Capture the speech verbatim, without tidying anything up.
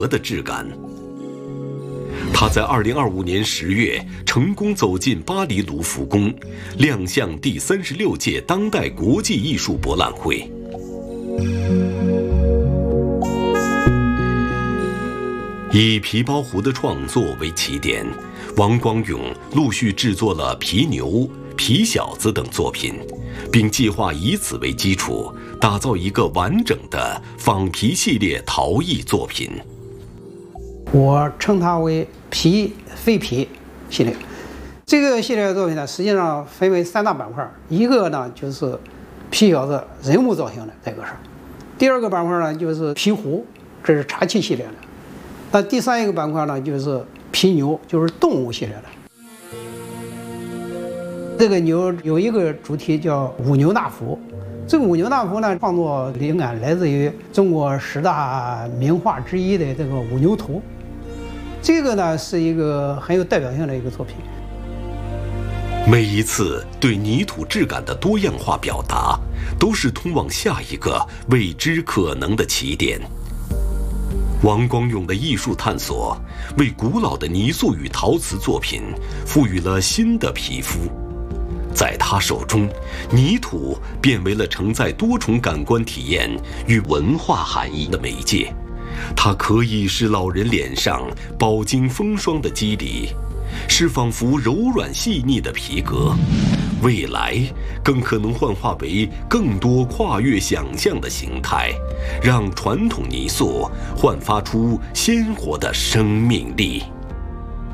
的质感。他在二零二五年十月成功走进巴黎卢浮宫，亮相第三十六届当代国际艺术博览会。以皮包湖的创作为起点，王光永陆续制作了《皮牛》《皮小子》等作品，并计划以此为基础，打造一个完整的仿皮系列陶艺作品。 我称它为皮非皮系列。这个系列的作品呢，实际上分为三大板块，一个呢就是皮小子人物造型的这个是，第二个板块呢就是皮壶，这是茶器系列的。那第三一个板块呢，就是皮牛，就是动物系列的。这个牛有一个主题叫五牛纳福，这个五牛纳福呢，创作灵感来自于中国十大名画之一的这个《五牛图》，这个呢是一个很有代表性的一个作品。 每一次对泥土质感的多样化表达，都是通往下一个未知可能的起点。王光永的艺术探索，为古老的泥塑与陶瓷作品赋予了新的皮肤。在他手中，泥土变为了承载多重感官体验与文化含义的媒介。它可以是老人脸上饱经风霜的肌理，是仿佛柔软细腻的皮革，未来更可能幻化为更多跨越想象的形态，让传统泥塑焕发出鲜活的生命力。